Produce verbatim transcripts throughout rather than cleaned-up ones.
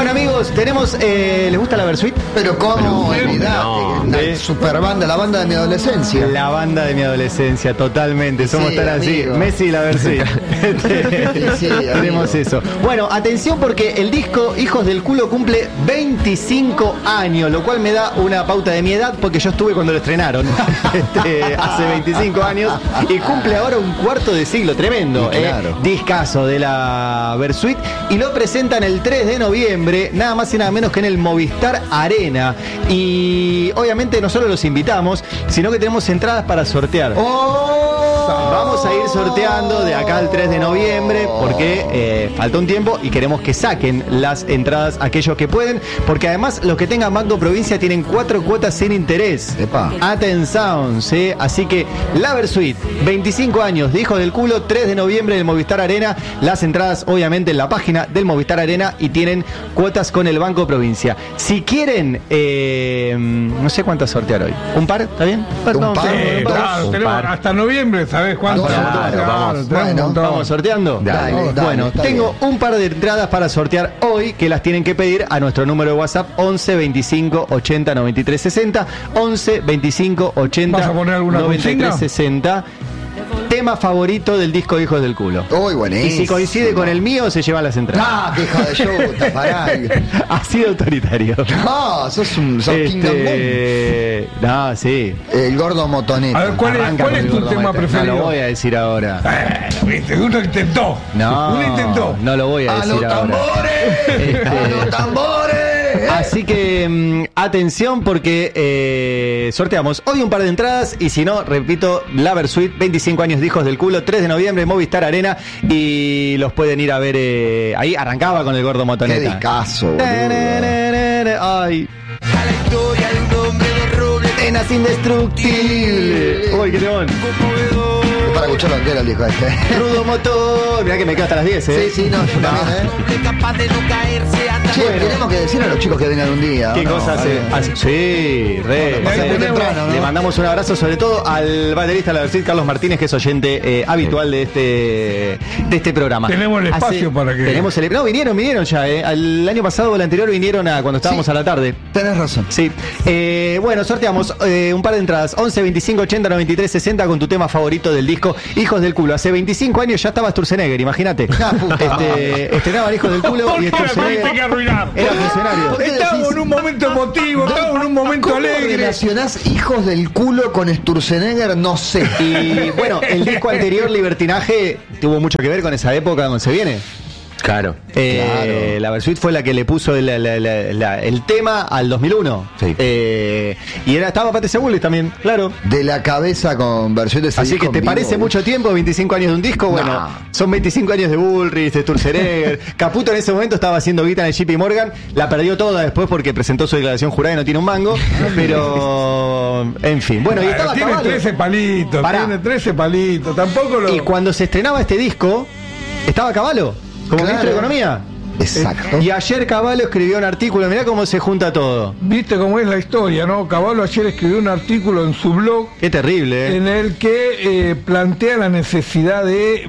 Bueno, amigos, tenemos... Eh, ¿les gusta la Versuit? Pero cómo, olvidate, no, la ¿eh? super banda, la banda de mi adolescencia. La banda de mi adolescencia, totalmente. Somos Sí, tan así. amigo. Messi y la Versuit. Sí, Tenemos amigo. eso. Bueno, atención porque el disco Hijos del Culo cumple veinticinco años, lo cual me da una pauta de mi edad porque yo estuve cuando lo estrenaron este, hace veinticinco años y cumple ahora un cuarto de siglo. Tremendo, Y claro. eh. Discazo de la Versuit y lo presentan el tres de noviembre, nada más y nada menos que en el Movistar Arena. Y obviamente no solo los invitamos, sino que tenemos entradas para sortear. ¡Oh! Vamos a ir sorteando de acá al tres de noviembre porque eh, falta un tiempo y queremos que saquen las entradas aquellos que pueden, porque además los que tengan Banco Provincia tienen cuatro cuotas sin interés. Epa. Atención, ¿sí? Así que la Versuit, veinticinco años de Hijos del Culo, tres de noviembre en el Movistar Arena. Las entradas obviamente en la página del Movistar Arena y tienen cuotas con el Banco Provincia. Si quieren, eh, no sé cuántas sortear hoy. ¿Un par? ¿Está bien? Un Vamos, par, vamos, un vamos. Claro, Un tenemos par. hasta noviembre, ¿sabes cuánto? Dos, Claro, claro, vamos. tenemos un montón. ¿Vamos sorteando? Dale, dale, bueno, está tengo bien. un par de entradas para sortear hoy que las tienen que pedir a nuestro número de WhatsApp once veinticinco ochenta noventa y tres sesenta. once veinticinco ochenta ¿Vas a poner alguna noventa y tres consigna? sesenta. Tema favorito del disco Hijos del Culo. Uy, buenísimo. Y si coincide con el mío, se llevan las entradas. Ah, qué hijo de yuta, pará. Así de autoritario. No, sos un sos King Kong. Este... No, sí. El gordo motoneta. A ver, ¿cuál es, Arranca cuál con es el tu gordo tema Maite. preferido? No lo voy a decir ahora. Bueno, viste, uno intentó. No, Uno intentó. no lo voy a ¡A decir los ahora. tambores! Este- ¡A los tambores! Así que mm, atención porque eh, sorteamos hoy un par de entradas y si no, repito, la Versuit, veinticinco años de Hijos del Culo, tres de noviembre, Movistar Arena y los pueden ir a ver eh, ahí arrancaba con el gordo Qué motoneta. discazo, boludo. Ay. Nenas indestructibles. Uy, qué temón. Para escucharlo entero el disco este. Rudo motor. Mirá que me quedo hasta las diez, ¿eh? Sí, sí, no, yo también, ¿eh? Che, tenemos que decir a los chicos que vengan un día. ¿Qué ¿o no? cosas hace? Vale. hace- Sí, re. Bueno, re. muy temprano, ¿no? Le mandamos un abrazo sobre todo al baterista de la Versuit, Carlos Martínez, que es oyente eh, habitual de este de este programa. Tenemos el espacio para que- Tenemos el... No, vinieron, vinieron ya, ¿eh? El año pasado o el anterior vinieron a cuando estábamos Sí. a la tarde. Tenés razón. Sí. Eh, bueno, sorteamos eh, un par de entradas. once veinticinco ochenta noventa y tres sesenta con tu tema favorito del disco Hijos del Culo. Hace veinticinco años ya estaba Sturzenegger, imagínate. Ah, puta. Este, estrenaban Hijos del Culo ¿Por y qué la tuviste que Sturzenegger arruinar? era funcionario. ¿Por qué Estamos decís? en un momento emotivo, estamos en un momento ¿Cómo alegre. relacionás Hijos del Culo con Sturzenegger? No sé. Y bueno, el disco anterior, Libertinaje, tuvo mucho que ver con esa época donde se viene. Claro. Eh, Claro. La Versuit fue la que le puso el, la- la- la- el tema al dos mil uno. Sí. Eh, y era, estaba Pate Segullis también, claro. De la cabeza con versiones de Así que te parece mucho tiempo, veinticinco años de un disco. Bueno, No. son veinticinco años de Bullrich, de Sturzenegger. Caputo en ese momento estaba haciendo guita en el J P Morgan. La perdió toda después porque presentó su declaración jurada y no tiene un mango. Pero, en fin. Bueno, y Bueno, estaba tiene Cavallo. trece palitos, Pará. tiene trece palitos, tampoco lo... Y cuando se estrenaba este disco, estaba Cavallo como Claro. ministro de Economía. Exacto. Y ayer Cavallo escribió un artículo, mirá cómo se junta todo. Viste cómo es la historia, ¿no? Cavallo ayer escribió un artículo en su blog Qué terrible, ¿eh? en el que eh, plantea la necesidad de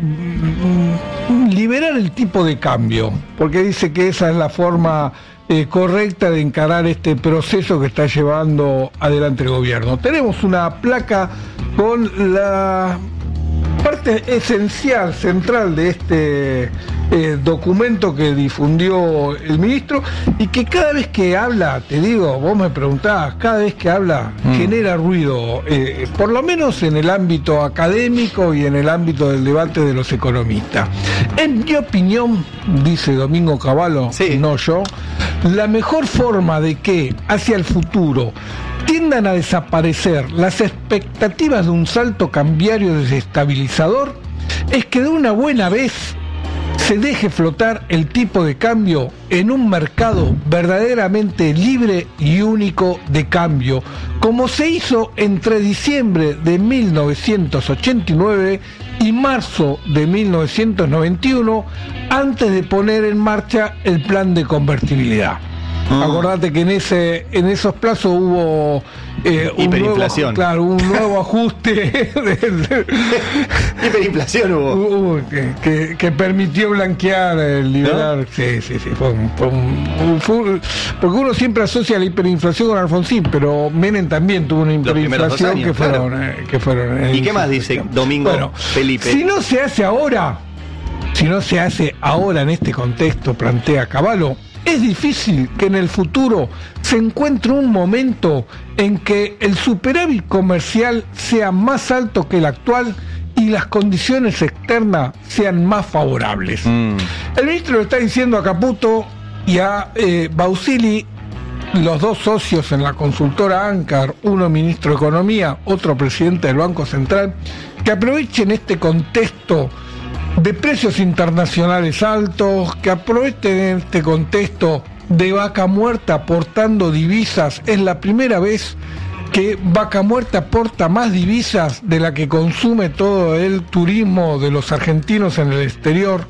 mm, liberar el tipo de cambio, porque dice que esa es la forma eh, correcta de encarar este proceso que está llevando adelante el gobierno. Tenemos una placa con la parte esencial, central de este eh, documento que difundió el ministro y que cada vez que habla, te digo, vos me preguntás, cada vez que habla Mm. genera ruido, eh, por lo menos en el ámbito académico y en el ámbito del debate de los economistas. En mi opinión, dice Domingo Cavallo, Sí. no yo, la mejor forma de que hacia el futuro tiendan a desaparecer las expectativas de un salto cambiario desestabilizador es que de una buena vez se deje flotar el tipo de cambio en un mercado verdaderamente libre y único de cambio, como se hizo entre diciembre de mil novecientos ochenta y nueve y marzo de mil novecientos noventa y uno, antes de poner en marcha el plan de convertibilidad. Mm. Acordate que en ese en esos plazos hubo eh, un hiperinflación. Nuevo, claro, un nuevo ajuste. Hiperinflación hubo. hubo que, que, que permitió blanquear, el liberar. ¿No? Sí, sí, sí. Fue un, fue un, fue, porque uno siempre asocia la hiperinflación con Alfonsín, pero Menem también tuvo una hiperinflación años, que, fueron, claro. eh, que fueron. ¿Y qué más dice Domingo bueno, Felipe? Si no se hace ahora, si no se hace ahora en este contexto, plantea Cavallo, es difícil que en el futuro se encuentre un momento en que el superávit comercial sea más alto que el actual y las condiciones externas sean más favorables. Mm. El ministro le está diciendo a Caputo y a eh, Bausili, los dos socios en la consultora Ancar, uno ministro de Economía, otro presidente del Banco Central, que aprovechen este contexto de precios internacionales altos, que aprovechen este contexto de vaca muerta aportando divisas. Es la primera vez que Vaca Muerta aporta más divisas de la que consume todo el turismo de los argentinos en el exterior.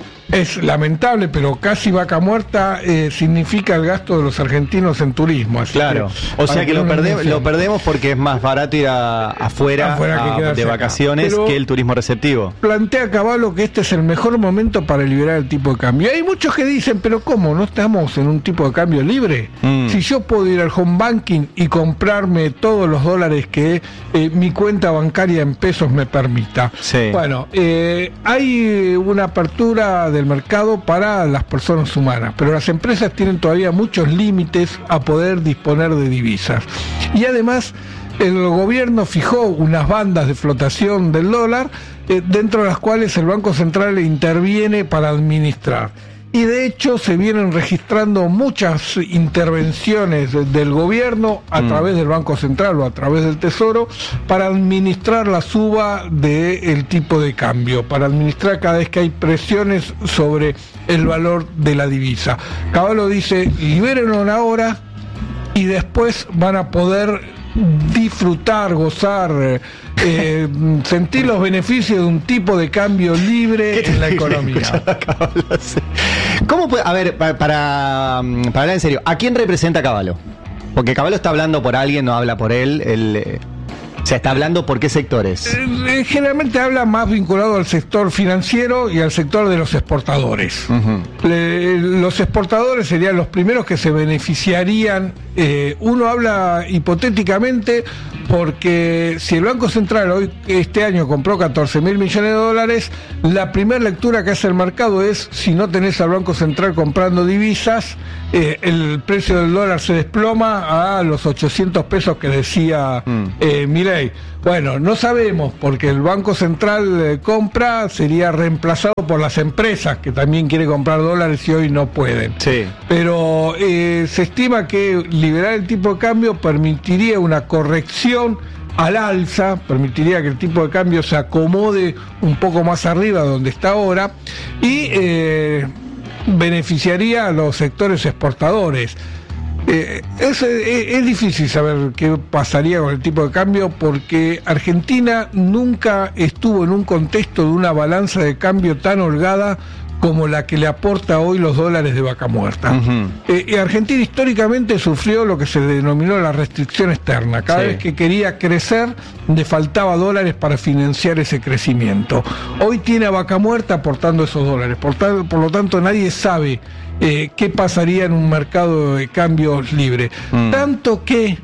Es lamentable, pero casi Vaca Muerta eh, significa el gasto de los argentinos en turismo. Así claro, que, o sea que lo, perde lo perdemos porque es más barato ir a, afuera, afuera a, de vacaciones que el turismo receptivo. Plantea Cavallo que este es el mejor momento para liberar el tipo de cambio. Hay muchos que dicen, pero ¿cómo? ¿No estamos en un tipo de cambio libre? Mm. Si yo puedo ir al home banking y comprarme todos los dólares que eh, mi cuenta bancaria en pesos me permita. Sí. Bueno, eh, hay una apertura de del mercado para las personas humanas, pero las empresas tienen todavía muchos límites a poder disponer de divisas. Y además el gobierno fijó unas bandas de flotación del dólar, eh, dentro de las cuales el Banco Central interviene para administrar. Y de hecho se vienen registrando muchas intervenciones del gobierno a mm. través del Banco Central o a través del Tesoro para administrar la suba del tipo de cambio, para administrar cada vez que hay presiones sobre el valor de la divisa. Cavallo dice, libérenlo ahora y después van a poder disfrutar, gozar, eh, sentir los beneficios de un tipo de cambio libre en la economía. ¿Cómo puede, a ver, para, para hablar en serio, ¿a quién representa Cavallo? Porque Cavallo está hablando por alguien, no habla por él, él eh, o sea, está hablando por qué sectores. Eh, generalmente habla más vinculado al sector financiero y al sector de los exportadores. Uh-huh. Le, los exportadores serían los primeros que se beneficiarían. Eh, uno habla hipotéticamente porque si el Banco Central hoy este año compró catorce mil millones de dólares, la primera lectura que hace el mercado es, si no tenés al Banco Central comprando divisas, eh, el precio del dólar se desploma a los ochocientos pesos que decía mm. eh, Milei. Bueno, no sabemos, porque el Banco Central eh, compra, sería reemplazado por las empresas que también quieren comprar dólares y hoy no pueden. Sí. Pero eh, se estima que liberar el tipo de cambio permitiría una corrección al alza, permitiría que el tipo de cambio se acomode un poco más arriba de donde está ahora y eh, beneficiaría a los sectores exportadores. Eh, es, es, es difícil saber qué pasaría con el tipo de cambio porque Argentina nunca estuvo en un contexto de una balanza de cambio tan holgada como la que le aporta hoy los dólares de vaca muerta. Uh-huh. Eh, y Argentina históricamente sufrió lo que se denominó la restricción externa. Cada sí. vez que quería crecer, le faltaba dólares para financiar ese crecimiento. Hoy tiene a vaca muerta aportando esos dólares. Por, tal, por lo tanto, nadie sabe eh, qué pasaría en un mercado de cambios libre. Mm. Tanto que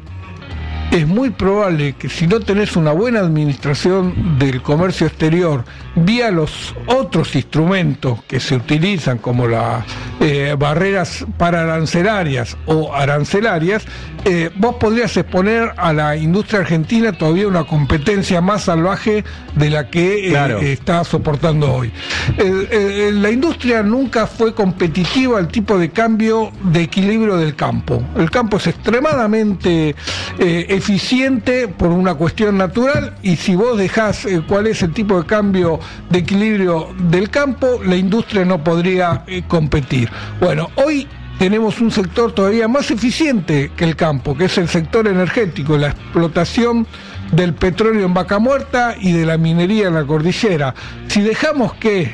es muy probable que si no tenés una buena administración del comercio exterior vía los otros instrumentos que se utilizan como las eh, barreras pararancelarias o arancelarias, eh, vos podrías exponer a la industria argentina todavía una competencia más salvaje de la que eh, claro. está soportando hoy. Eh, eh, la industria nunca fue competitiva al tipo de cambio de equilibrio del campo. El campo es extremadamente eh, eficiente por una cuestión natural y si vos dejás eh, cuál es el tipo de cambio de equilibrio del campo, la industria no podría eh, competir. Bueno, hoy tenemos un sector todavía más eficiente que el campo, que es el sector energético, la explotación del petróleo en Vaca Muerta y de la minería en la cordillera. Si dejamos que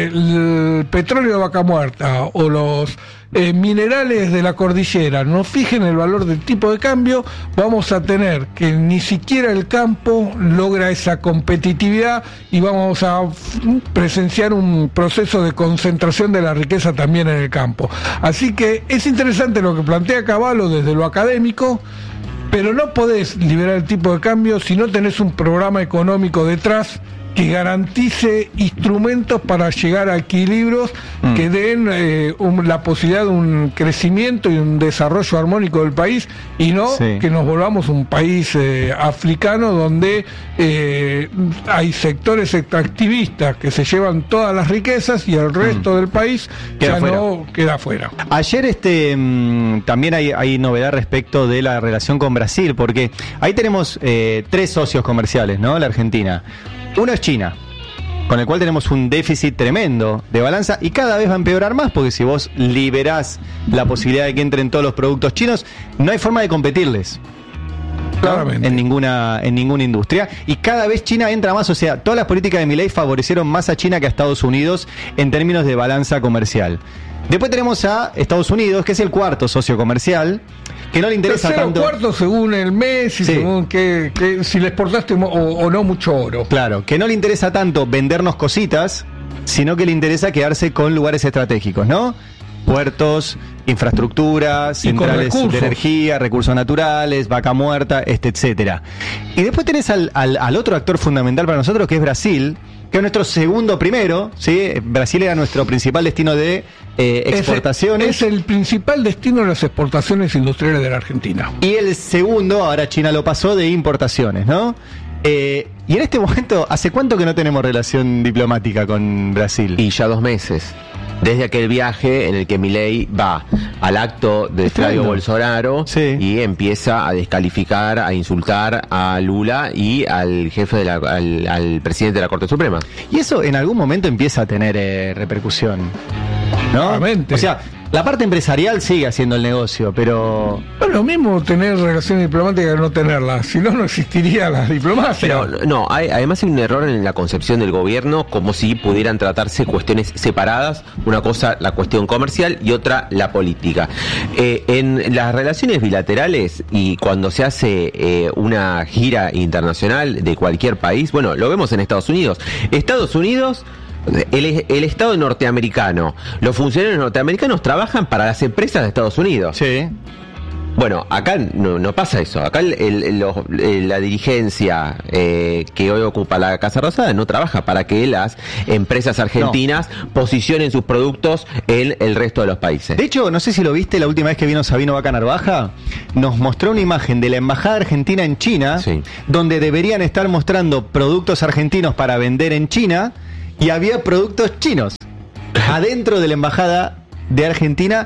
el petróleo de Vaca Muerta o los eh, minerales de la cordillera nos fijen el valor del tipo de cambio, vamos a tener que ni siquiera el campo logra esa competitividad y vamos a presenciar un proceso de concentración de la riqueza también en el campo. Así que es interesante lo que plantea Cavallo desde lo académico, pero no podés liberar el tipo de cambio si no tenés un programa económico detrás que garantice instrumentos para llegar a equilibrios mm. que den eh, un, la posibilidad de un crecimiento y un desarrollo armónico del país, y no sí. que nos volvamos un país eh, africano donde eh, hay sectores extractivistas que se llevan todas las riquezas y el resto mm. del país queda ya fuera. no queda fuera. Ayer este mmm, también hay, hay novedad respecto de la relación con Brasil, porque ahí tenemos eh, tres socios comerciales, ¿no? La Argentina. Uno es China, con el cual tenemos un déficit tremendo de balanza y cada vez va a empeorar más, porque si vos liberás la posibilidad de que entren todos los productos chinos, no hay forma de competirles. Claramente. En ninguna, en ninguna industria. Y cada vez China entra más, o sea, todas las políticas de Milei favorecieron más a China que a Estados Unidos en términos de balanza comercial. Después tenemos a Estados Unidos, que es el cuarto socio comercial, que no le interesa Tercero, tanto. cuarto según el mes y sí. según que, que si le exportaste o, o no mucho oro. Claro, que no le interesa tanto vendernos cositas, sino que le interesa quedarse con lugares estratégicos, ¿no? Puertos, infraestructura, centrales de energía, recursos naturales, Vaca Muerta, este, etcétera. Y después tenés al, al, al otro actor fundamental para nosotros, que es Brasil, que es nuestro segundo primero, ¿sí? Brasil era nuestro principal destino de eh, exportaciones. Es el, es el principal destino de las exportaciones industriales de la Argentina. Y el segundo, ahora China lo pasó, de importaciones, ¿no? Eh, y en este momento, ¿hace cuánto que no tenemos relación diplomática con Brasil? Y ya dos meses. Desde aquel viaje en el que Milei va al acto de Flavio Bolsonaro sí. y empieza a descalificar, a insultar a Lula y al jefe de la, al, al presidente de la Corte Suprema. Y eso en algún momento empieza a tener eh, repercusión, ¿no? Claramente. O sea, la parte empresarial sigue haciendo el negocio, pero... Bueno, lo mismo tener relaciones diplomáticas que no tenerlas, si no, no existiría la diplomacia. Pero no, hay, además hay un error en la concepción del gobierno, como si pudieran tratarse cuestiones separadas, una cosa la cuestión comercial y otra la política. Eh, en las relaciones bilaterales y cuando se hace eh, una gira internacional de cualquier país, bueno, lo vemos en Estados Unidos. Estados Unidos... El, el Estado norteamericano, los funcionarios norteamericanos trabajan para las empresas de Estados Unidos. Sí. Bueno, acá no, no pasa eso. Acá el, el, los, el, la dirigencia eh, que hoy ocupa la Casa Rosada no trabaja para que las empresas argentinas no. posicionen sus productos en el resto de los países. De hecho, no sé si lo viste la última vez que vino Sabino Vaca Narvaja, nos mostró una imagen de la embajada argentina en China, sí. donde deberían estar mostrando productos argentinos para vender en China, y había productos chinos adentro de la embajada de Argentina.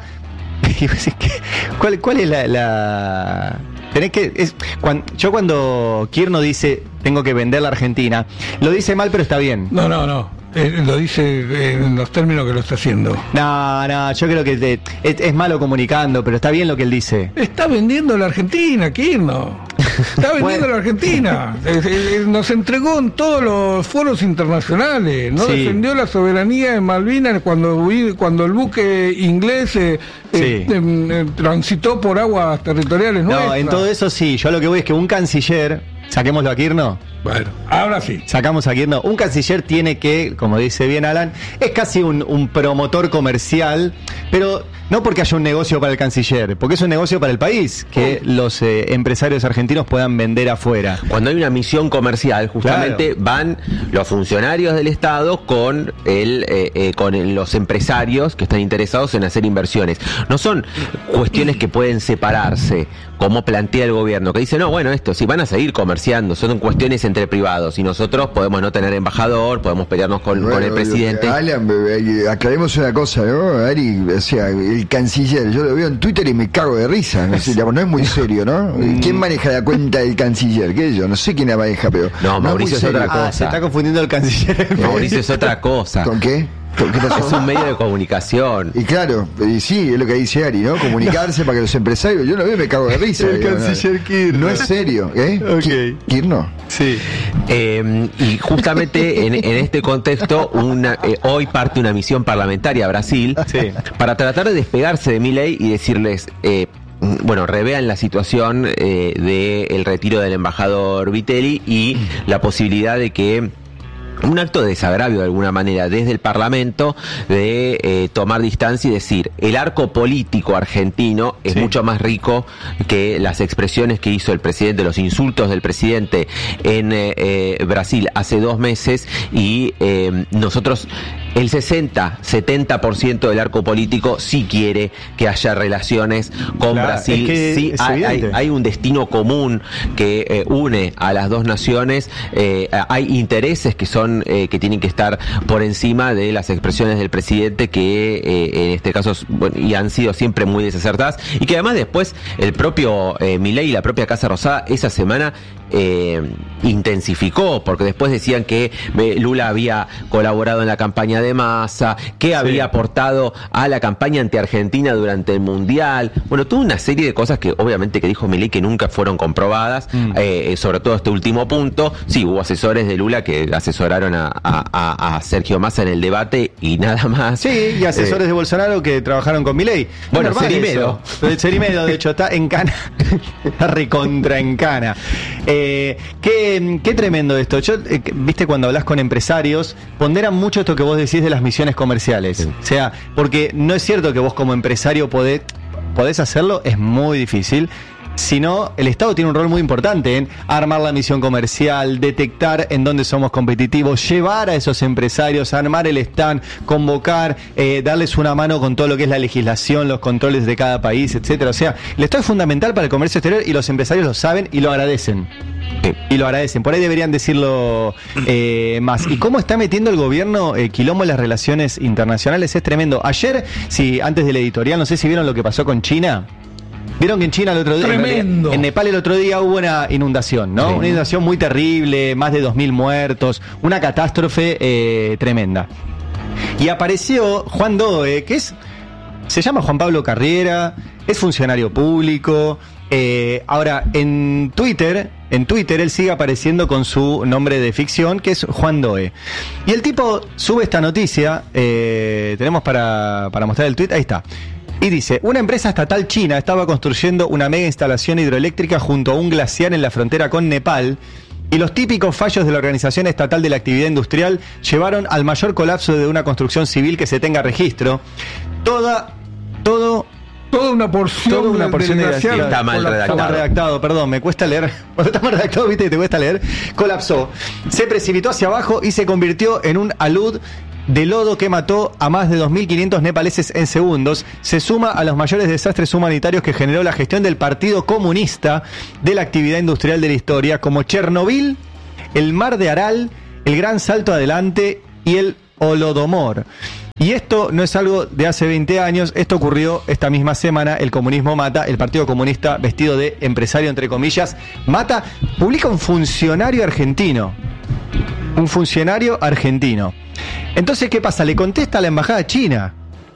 ¿Cuál, cuál es la, la... Tenés que es, cuando, yo cuando Kirchner dice tengo que vender la Argentina, lo dice mal, pero está bien. No, no, no. Eh, lo dice en los términos que lo está haciendo. No, no, yo creo que te, es, es malo comunicando, pero está bien lo que él dice. Está vendiendo la Argentina, Kirchner. Está vendiendo bueno. la Argentina. Eh, eh, nos entregó en todos los foros internacionales. No sí. defendió la soberanía de Malvinas cuando, cuando el buque inglés eh, sí. eh, eh, transitó por aguas territoriales nuestras. No, en todo eso sí. Yo lo que voy es que un canciller, saquémoslo a Kirchner. Bueno, ahora sí. Sacamos a Kirchner. Un canciller tiene que, como dice bien Alan, es casi un, un promotor comercial, pero no porque haya un negocio para el canciller, porque es un negocio para el país, que oh. los eh, empresarios argentinos puedan vender afuera. Cuando hay una misión comercial, justamente claro. van los funcionarios del Estado con el eh, eh, con el, los empresarios que están interesados en hacer inversiones. No son cuestiones que pueden separarse, como plantea el gobierno, que dice, no, bueno, esto, si van a seguir comerciando, son cuestiones entre privados, y nosotros podemos no tener embajador, podemos pelearnos con, bueno, con el presidente. Alan, aclaremos una cosa, ¿no? Ari, o sea, el canciller, yo lo veo en Twitter y me cago de risa, no sé, no es muy serio, ¿no? ¿Quién maneja la cuenta del canciller? ¿Qué yo? No sé quién la maneja, pero... No, Mauricio no es, es otra cosa. Ah, se está confundiendo el canciller. Mauricio es otra cosa. ¿Con qué? ¿Qué pasó? Es un medio de comunicación. Y claro, y sí, es lo que dice Ari, ¿no? Comunicarse para que los empresarios... Yo lo veo y me cago de risa. El digo, canciller no, Kirchner. No es serio, ¿eh? Ok. Kirchner. Sí. Eh, y justamente en, en este contexto, una, eh, hoy parte una misión parlamentaria a Brasil Sí. para tratar de despegarse de Milei y decirles... Eh, bueno, revean la situación eh, del retiro del embajador Vitelli y la posibilidad de que un acto de desagravio de alguna manera desde el Parlamento de eh, tomar distancia y decir el arco político argentino es Sí. mucho más rico que las expresiones que hizo el presidente, los insultos del presidente en eh, eh, Brasil hace dos meses y eh, nosotros el sesenta, setenta por ciento del arco político sí quiere que haya relaciones con Claro, Brasil. es que Sí, es hay, hay, evidente. hay un destino común que eh, une a las dos naciones. Eh, hay intereses que son eh, que tienen que estar por encima de las expresiones del presidente que eh, en este caso bueno, y han sido siempre muy desacertadas y que además después el propio eh, Milei y la propia Casa Rosada esa semana eh, intensificó, porque después decían que eh, Lula había colaborado en la campaña de Massa, que había aportado a la campaña anti-Argentina durante el Mundial, bueno, toda una serie de cosas que obviamente que dijo Milei que nunca fueron comprobadas, Mm. eh, sobre todo este último punto. Sí, hubo asesores de Lula que asesoraron a, a, a, a Sergio Massa en el debate y nada más. Sí, y asesores Eh, de Bolsonaro que trabajaron con Milei. Bueno, Normal Cerimedo. eso. El Cerimedo, de hecho, está en cana. Está recontra en cana. Eh, qué, qué tremendo esto. Yo, eh, viste, cuando hablas con empresarios, ponderan mucho esto que vos decís de las misiones comerciales. Sí. O sea, porque no es cierto que vos como empresario podés, podés hacerlo, es muy difícil. Sino el Estado tiene un rol muy importante en armar la misión comercial, detectar en dónde somos competitivos, llevar a esos empresarios, armar el stand, convocar, eh, darles una mano con todo lo que es la legislación, los controles de cada país, etcétera. O sea, el Estado es fundamental para el comercio exterior y los empresarios lo saben y lo agradecen. Sí. Y lo agradecen, por ahí deberían decirlo eh, más. ¿Y cómo está metiendo el gobierno eh, quilombo en las relaciones internacionales? Es tremendo. Ayer, sí, antes del editorial, no sé si vieron lo que pasó con China. Vieron que en China el otro día, Tremendo. en, en Nepal el otro día hubo una inundación, ¿no? Sí. Una inundación muy terrible, más de dos mil muertos, una catástrofe eh, tremenda. Y apareció Juan Doe, que es, se llama Juan Pablo Carriera, es funcionario público. Eh, ahora, en Twitter, en Twitter él sigue apareciendo con su nombre de ficción, que es Juan Doe. Y el tipo sube esta noticia, eh, tenemos para, para mostrar el tweet, ahí está. Y dice, una empresa estatal china estaba construyendo una mega instalación hidroeléctrica junto a un glaciar en la frontera con Nepal y los típicos fallos de la Organización Estatal de la Actividad Industrial llevaron al mayor colapso de una construcción civil que se tenga registro. Toda, todo... Toda una porción, Toda una del- porción del de glaciar Está mal colapsó. redactado. Está mal redactado, perdón, me cuesta leer. Cuando está mal redactado, viste que te cuesta leer. Colapsó. Se precipitó hacia abajo y se convirtió en un alud de lodo que mató a más de dos mil quinientos nepaleses en segundos. Se suma a los mayores desastres humanitarios que generó la gestión del Partido Comunista de la actividad industrial de la historia, como Chernobyl, el Mar de Aral, el Gran Salto Adelante y el Holodomor. Y esto no es algo de hace veinte años, esto ocurrió esta misma semana. El comunismo mata, el Partido Comunista vestido de empresario entre comillas, mata, publica un funcionario argentino. Un funcionario argentino. Entonces, ¿qué pasa? Le contesta a la embajada china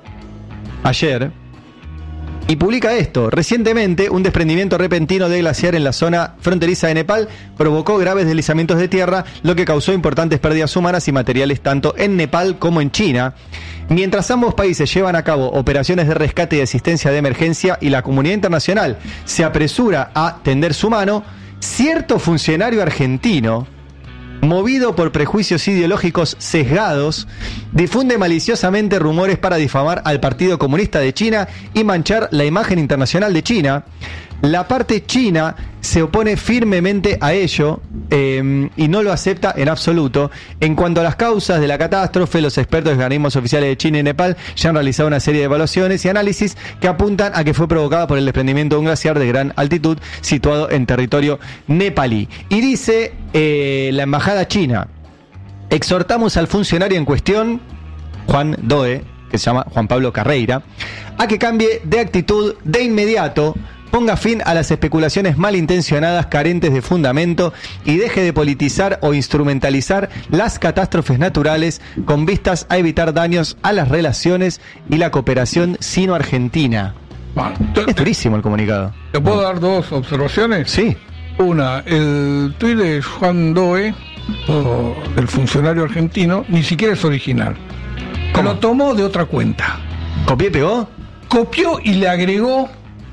ayer y publica esto. Recientemente, un desprendimiento repentino de glaciar en la zona fronteriza de Nepal provocó graves deslizamientos de tierra, lo que causó importantes pérdidas humanas y materiales tanto en Nepal como en China. Mientras ambos países llevan a cabo operaciones de rescate y asistencia de emergencia y la comunidad internacional se apresura a tender su mano, cierto funcionario argentino, movido por prejuicios ideológicos sesgados, difunde maliciosamente rumores para difamar al Partido Comunista de China y manchar la imagen internacional de China. La parte china se opone firmemente a ello eh, y no lo acepta en absoluto. En cuanto a las causas de la catástrofe, los expertos de organismos oficiales de China y Nepal ya han realizado una serie de evaluaciones y análisis que apuntan a que fue provocada por el desprendimiento de un glaciar de gran altitud situado en territorio nepalí. Y dice eh, la embajada china, exhortamos al funcionario en cuestión, Juan Doe, que se llama Juan Pablo Carreira, a que cambie de actitud de inmediato ponga fin a las especulaciones malintencionadas, carentes de fundamento, y deje de politizar o instrumentalizar las catástrofes naturales con vistas a evitar daños a las relaciones y la cooperación sino-argentina. Bueno, Es durísimo el comunicado. ¿Te puedo dar dos observaciones? Sí. Una, el tuit de Juan Doe, o del funcionario argentino, ni siquiera es original. ¿Cómo? Lo tomó de otra cuenta. ¿Copió y pegó? Copió y le agregó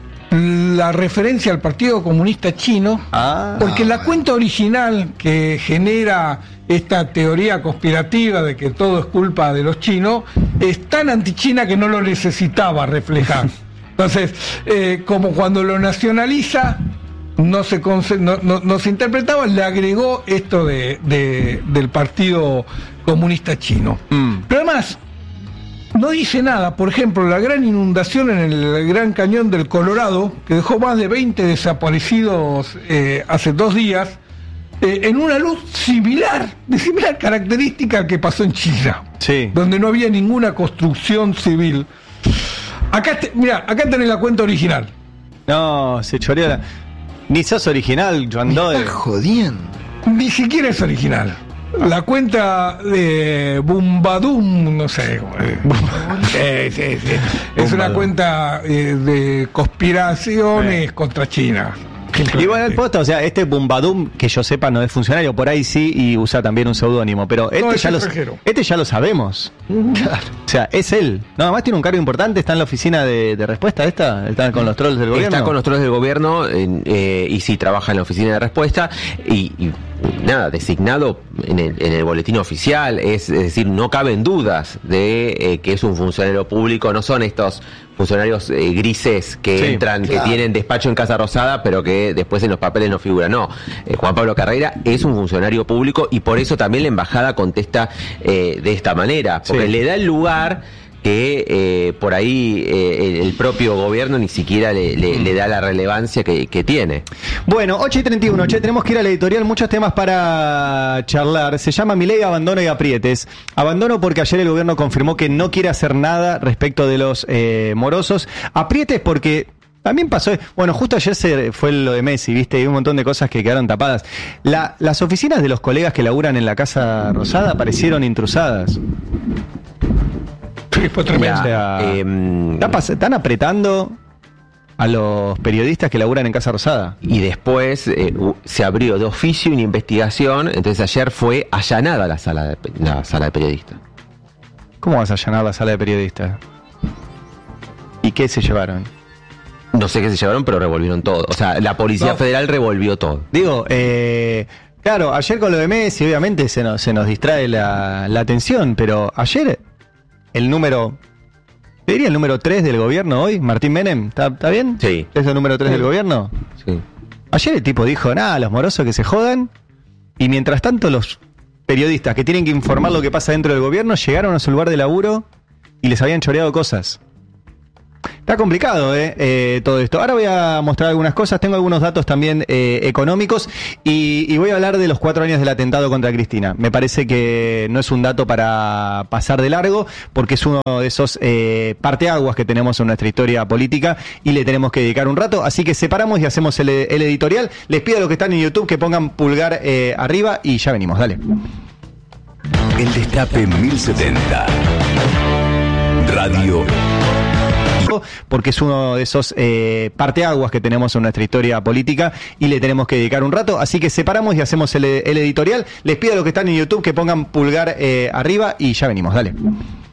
la referencia al Partido Comunista Chino, Ah. porque la cuenta original que genera esta teoría conspirativa de que todo es culpa de los chinos es tan antichina que no lo necesitaba reflejar. Entonces, eh, como cuando lo nacionaliza no se conce- no, no, no se interpretaba, le agregó esto de, de- del Partido Comunista Chino. Mm. Pero además no dice nada. Por ejemplo, la gran inundación en el Gran Cañón del Colorado, que dejó más de veinte desaparecidos eh, hace dos días, eh, en una luz similar, de similar característica al que pasó en China, Sí. donde no había ninguna construcción civil. Acá, te, mira, acá tenés la cuenta original. No, se choreó la... Ni sos original, Joan Doe. Está jodiendo. Ni siquiera es original. La cuenta de Bumbadum, no sé. eh, sí, sí, sí. Es una Bumbadum. cuenta eh, de conspiraciones Sí. contra China. Y bueno, el posta, o sea, este Bumbadum, que yo sepa, no es funcionario, por ahí sí, y usa también un seudónimo, pero este, No, es ya lo, extranjero. este ya lo sabemos. Claro. O sea, es él. Nada más tiene un cargo importante, está en la oficina de, de respuesta esta, está con los trolls del gobierno. Está con los trolls del gobierno en, eh, y sí trabaja en la oficina de respuesta y, y nada, designado en el, en el boletín oficial, es, es decir, no caben dudas de eh, que es un funcionario público, no son estos funcionarios eh, grises que Sí, entran, claro. que tienen despacho en Casa Rosada, pero que después en los papeles no figura. No, eh, Juan Pablo Carreira es un funcionario público y por eso también la embajada contesta eh, de esta manera, porque Sí. le da el lugar que eh, por ahí eh, el propio gobierno ni siquiera le, le- le da la relevancia que, que tiene. Bueno, ocho y treinta y uno, che, tenemos que ir a la editorial, muchos temas para charlar. Se llama Milei, abandono y aprietes. Abandono porque ayer el gobierno confirmó que no quiere hacer nada respecto de los eh, morosos. Aprietes porque también pasó, bueno, justo ayer se fue lo de Messi, viste, y un montón de cosas que quedaron tapadas. La- las oficinas de los colegas que laburan en la Casa Rosada aparecieron intrusadas. Sí, fue tremendo. O sea, Em, están pas- están apretando a los periodistas que laburan en Casa Rosada. Y después eh, u- se abrió de oficio una investigación, entonces ayer fue allanada la sala de, pe- la sala de periodistas. ¿Cómo vas a allanar la sala de periodistas? ¿Y qué se llevaron? No sé qué se llevaron, pero revolvieron todo. O sea, la Policía No. Federal revolvió todo. Digo, eh, claro, ayer con lo de Messi, obviamente se nos, se nos distrae la, la atención, pero ayer el número, te diría el número tres del gobierno hoy, Martín Menem, ¿está, está bien? Sí. ¿Es el número tres del gobierno? Sí. Ayer el tipo dijo, nada, los morosos que se jodan, y mientras tanto los periodistas que tienen que informar lo que pasa dentro del gobierno llegaron a su lugar de laburo y les habían choreado cosas. Está complicado eh, eh, todo esto. Ahora voy a mostrar algunas cosas, tengo algunos datos también eh, económicos y, y voy a hablar de los cuatro años del atentado contra Cristina. Me parece que no es un dato para pasar de largo porque es uno de esos eh, parteaguas que tenemos en nuestra historia política y le tenemos que dedicar un rato. Así que separamos y hacemos el, el editorial. Les pido a los que están en YouTube que pongan pulgar eh, arriba y ya venimos. Dale. El Destape mil setenta. Radio. Porque es uno de esos eh, parteaguas que tenemos en nuestra historia política y le tenemos que dedicar un rato, así que separamos y hacemos el, el editorial. Les pido a los que están en YouTube que pongan pulgar eh, arriba y ya venimos, dale.